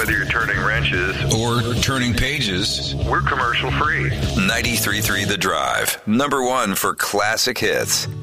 Whether you're turning wrenches or turning pages, we're commercial free. 93.3 The Drive, #1 for classic hits.